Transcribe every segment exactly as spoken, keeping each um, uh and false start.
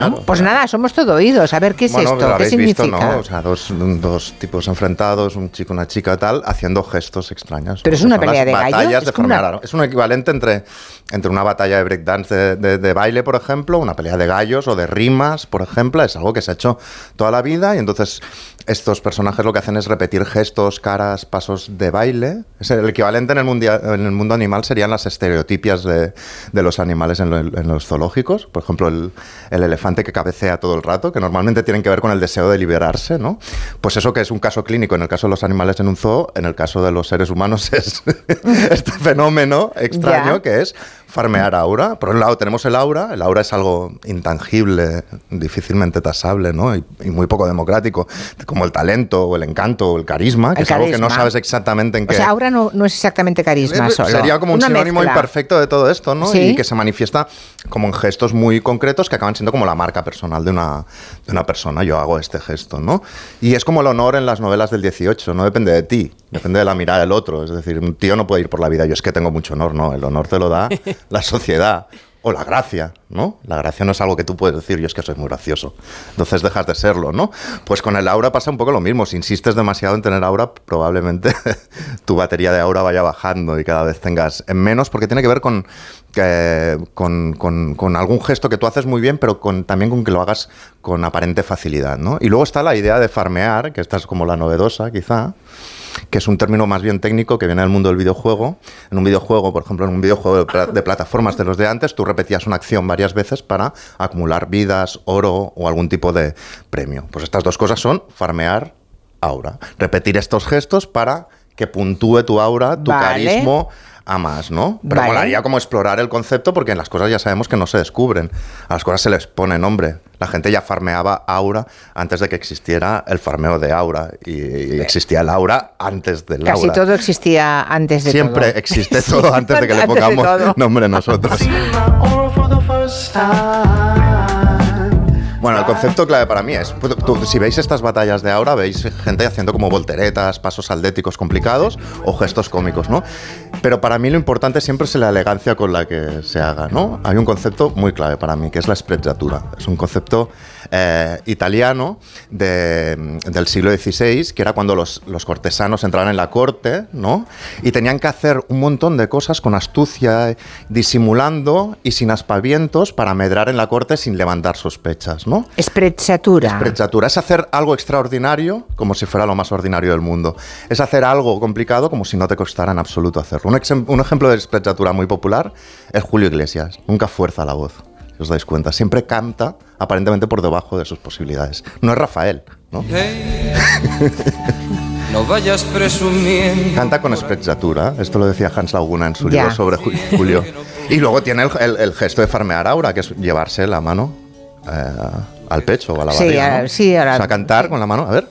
¿no? Claro, pues claro. Nada, somos todo oídos. A ver, ¿qué es bueno, esto? Lo ¿Qué significa? Visto, ¿no? O sea, dos, dos tipos enfrentados, un chico y una chica tal, haciendo gestos extraños. Pero es una pelea de gallos. Es, una... es un equivalente entre, entre una batalla de breakdance de, de, de baile, por ejemplo, una pelea de gallos o de rimas, por ejemplo. Es algo que se ha hecho toda la vida y entonces estos personajes lo que hacen es repetir gestos, caras, pasos de baile. Es el equivalente en el, mundial, en el mundo animal serían las estereotipias de, de los animales en, lo, en los zoológicos. Por ejemplo, el, el elefante que cabecea todo el rato, que normalmente tienen que ver con el deseo de liberarse, ¿no? Pues eso que es un caso clínico en el caso de los animales en un zoo, en el caso de los seres humanos es este fenómeno extraño yeah. que es farmear aura. Por un lado tenemos el aura, el aura es algo intangible, difícilmente tasable, ¿no? Y, y muy poco democrático, como el talento o el encanto o el carisma, que el es carisma. Algo que no sabes exactamente en qué... O sea, aura no, no es exactamente carisma eh, solo. Sería como un Una sinónimo mezcla. imperfecto de todo esto, ¿no? ¿Sí? Y que se manifiesta como en gestos muy concretos que acaban siendo como la marca personal de una, de una persona. Yo hago este gesto, ¿no? Y es como el honor en las novelas del dieciocho, no depende de ti, depende de la mirada del otro. Es decir, un tío no puede ir por la vida, yo es que tengo mucho honor, no, el honor te lo da la sociedad. O la gracia, ¿no? La gracia no es algo que tú puedes decir, yo es que soy muy gracioso. Entonces dejas de serlo, ¿no? Pues con el aura pasa un poco lo mismo. Si insistes demasiado en tener aura, probablemente tu batería de aura vaya bajando y cada vez tengas menos, porque tiene que ver con, eh, con, con, con algún gesto que tú haces muy bien, pero con, también con que lo hagas con aparente facilidad, ¿no? Y luego está la idea de farmear, que esta es como la novedosa, quizá, que es un término más bien técnico que viene del mundo del videojuego. En un videojuego, por ejemplo, en un videojuego de, pla- de plataformas de los de antes, tú repetías una acción varias veces para acumular vidas, oro o algún tipo de premio. Pues estas dos cosas son farmear aura. Repetir estos gestos para que puntúe tu aura, tu vale. carisma a más, ¿no? Pero vale. molaría como explorar el concepto porque en las cosas ya sabemos que no se descubren. A las cosas se les pone nombre. La gente ya farmeaba aura antes de que existiera el farmeo de aura y, y existía el aura antes del aura. Casi todo existía antes de Siempre todo. Siempre existe todo antes de que le pongamos nombre nosotros. Bueno, el concepto clave para mí es, tú, si veis estas batallas de aura, veis gente haciendo como volteretas, pasos atléticos complicados o gestos cómicos, ¿no? Pero para mí lo importante siempre es la elegancia con la que se haga, ¿no? Hay un concepto muy clave para mí, que es la sprezzatura. Es un concepto eh, italiano de, del siglo dieciséis, que era cuando los, los cortesanos entraban en la corte, ¿no? Y tenían que hacer un montón de cosas con astucia, disimulando y sin aspavientos para medrar en la corte sin levantar sospechas, ¿no? Sprezzatura. Sprezzatura es hacer algo extraordinario como si fuera lo más ordinario del mundo. Es hacer algo complicado como si no te costara en absoluto hacerlo. Un, ex- un ejemplo de sprezzatura muy popular es Julio Iglesias. Nunca fuerza la voz, si os dais cuenta. Siempre canta aparentemente por debajo de sus posibilidades. No es Rafael, ¿no? Hey, no vayas presumiendo. Canta con sprezzatura. Esto lo decía Hans Laguna en su ya. libro sobre Julio. Y luego tiene el, el, el gesto de farmear aura, que es llevarse la mano Eh, al pecho o a la sí, barriga, a, ¿no? sí, ahora, o sea, cantar sí. con la mano, a ver.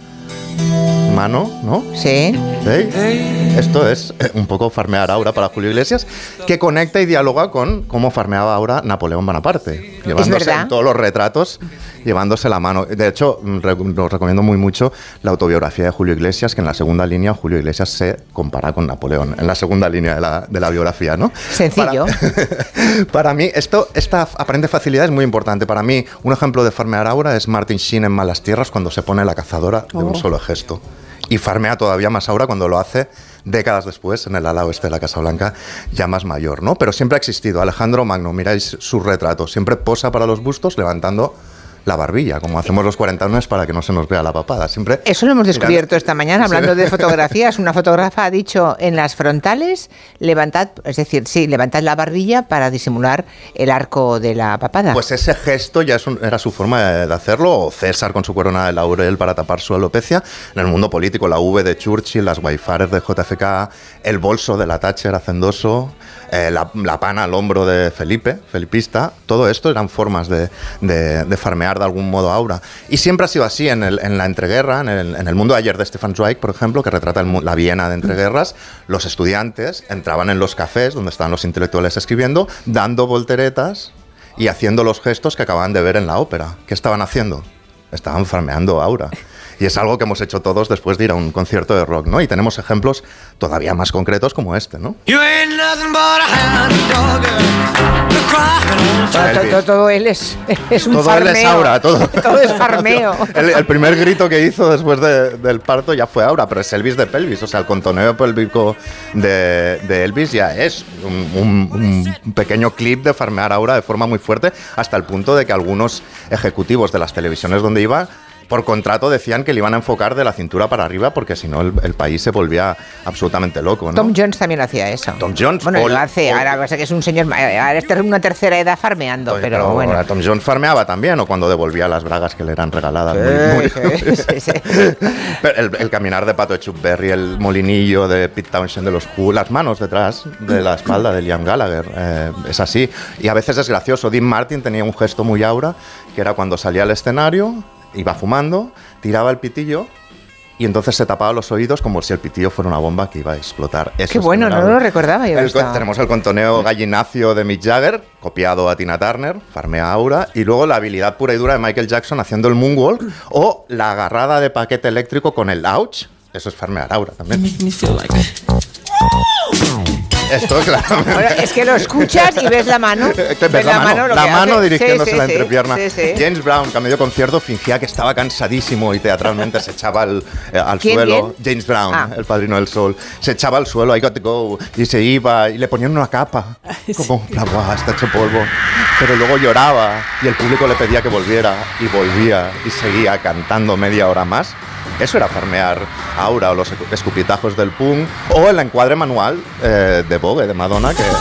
Mano, ¿no? Sí. ¿Sí? Esto es un poco farmear aura para Julio Iglesias, que conecta y dialoga con cómo farmeaba aura Napoleón Bonaparte, llevándose en todos los retratos, llevándose la mano. De hecho, os recomiendo muy mucho la autobiografía de Julio Iglesias, que en la segunda línea Julio Iglesias se compara con Napoleón, en la segunda línea de la, de la biografía, ¿no? Sencillo. Para, para mí, esto, esta aparente facilidad es muy importante. Para mí, un ejemplo de farmear aura es Martin Sheen en Malas Tierras, cuando se pone la cazadora de oh. un solo gesto. Y farmea todavía más aura cuando lo hace décadas después, en el ala oeste de la Casa Blanca, ya más mayor, ¿no? Pero siempre ha existido. Alejandro Magno, miráis sus retratos, siempre posa para los bustos levantando la barbilla, como hacemos los cuarentones para que no se nos vea la papada. Siempre. Eso lo hemos descubierto esta mañana, hablando de fotografías. Una fotógrafa ha dicho en las frontales, levantad, es decir, sí, levantad la barbilla para disimular el arco de la papada. Pues ese gesto ya es un, era su forma de hacerlo, o César con su corona de laurel para tapar su alopecia. En el mundo político, la V de Churchill, las waifares de J F K, el bolso de la Thatcher hacendoso, eh, la, la pana al hombro de Felipe, felipista, todo esto eran formas de, de, de farmear de algún modo aura. Y siempre ha sido así en, el, en la entreguerra, en el, en el mundo de ayer de Stefan Zweig, por ejemplo, que retrata el, la Viena de entreguerras. Los estudiantes entraban en los cafés donde estaban los intelectuales escribiendo, dando volteretas y haciendo los gestos que acababan de ver en la ópera. ¿Qué estaban haciendo? Estaban farmeando aura. Y es algo que hemos hecho todos después de ir a un concierto de rock, ¿no? Y tenemos ejemplos todavía más concretos como este, ¿no? You ain't nothing but a hound dog. Todo, todo, todo él es, es un todo farmeo. él es aura, todo. Todo es farmeo. El, el primer grito que hizo después de, del parto ya fue aura, pero es Elvis de pelvis, o sea, el contoneo pélvico de, de Elvis ya es un, un, un pequeño clip de farmear aura de forma muy fuerte, hasta el punto de que algunos ejecutivos de las televisiones donde iba, por contrato decían que le iban a enfocar de la cintura para arriba porque si no el, el país se volvía absolutamente loco, ¿no? Tom Jones también hacía eso. Tom Jones. Bueno, o, lo hace, o, ahora pasa que es un señor, ahora está en una tercera edad farmeando, Oye, pero, pero bueno. Tom Jones farmeaba también, o cuando devolvía las bragas que le eran regaladas. Sí, muy, muy... sí, sí, sí. Pero el, el caminar de Pato de Chuck Berry, el molinillo de Pete Townshend de los Who, las manos detrás de la espalda de Liam Gallagher, eh, es así. Y a veces es gracioso. Dean Martin tenía un gesto muy aura, que era cuando salía al escenario, iba fumando, tiraba el pitillo y entonces se tapaba los oídos como si el pitillo fuera una bomba que iba a explotar. Eso Qué bueno, no lo recordaba yo. El, tenemos el contoneo gallinacio de Mick Jagger, copiado a Tina Turner, farmea aura, y luego la habilidad pura y dura de Michael Jackson haciendo el moonwalk, o la agarrada de paquete eléctrico con el ouch, eso es farmear aura también. Esto, claro. Bueno, es que lo escuchas y ves la mano. Ves ves la mano, lo la que mano hace. dirigiéndose Sí, sí, la sí, entrepierna. sí, sí. James Brown, que a medio concierto fingía que estaba cansadísimo y teatralmente se echaba al, eh, al ¿Quién, suelo. quién? James Brown, Ah. el padrino del sol. Se echaba al suelo, I got to go, y se iba, y le ponían una capa. Como, en plan, "Buah, está hecho polvo". Pero luego lloraba y el público le pedía que volviera, y volvía, y seguía cantando media hora más. Eso era farmear aura, o los escupitajos del punk, o el encuadre manual eh, de Vogue, de Madonna, que...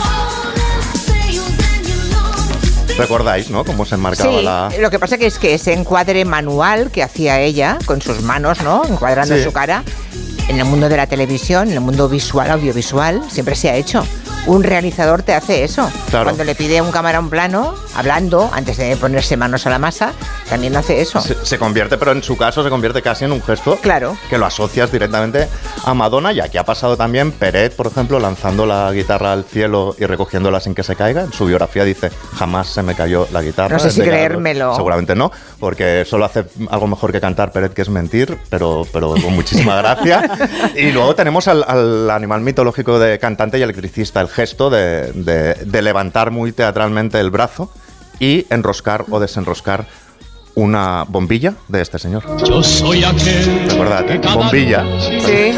¿Recordáis, no? Cómo se enmarcaba Sí, la... lo que pasa que es que ese encuadre manual que hacía ella con sus manos, ¿no? Encuadrando Sí. su cara, en el mundo de la televisión, en el mundo visual, audiovisual, siempre se ha hecho. Un realizador te hace eso. Claro. Cuando le pide a un cámara un plano, hablando, antes de ponerse manos a la masa, también hace eso. Se, se convierte, pero en su caso se convierte casi en un gesto Claro. que lo asocias directamente a Madonna, y aquí ha pasado también Peret, por ejemplo, lanzando la guitarra al cielo y recogiéndola sin que se caiga. En su biografía dice, jamás se me cayó la guitarra. No sé si De Gallagher. creérmelo. Seguramente no, porque solo hace algo mejor que cantar Peret, que es mentir, pero, pero con muchísima gracia. Y luego tenemos al, al animal mitológico de cantante y electricista, el gesto de, de, de levantar muy teatralmente el brazo y enroscar o desenroscar una bombilla de este señor. Yo soy aquel. Recordad, ¿eh? Bombilla. Sí.